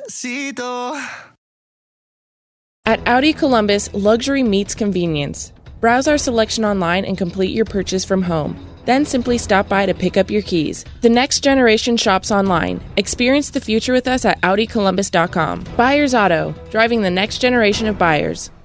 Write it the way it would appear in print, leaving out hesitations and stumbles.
At Audi Columbus, luxury meets convenience. Browse our selection online and complete your purchase from home. Then simply stop by to pick up your keys. The next generation shops online. Experience the future with us at AudiColumbus.com. Buyers Auto, driving the next generation of buyers.